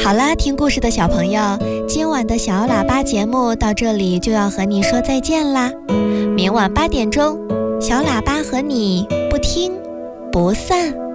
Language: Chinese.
好啦，听故事的小朋友，今晚的小喇叭节目到这里就要和你说再见啦。明晚8点钟，小喇叭和你不听不散。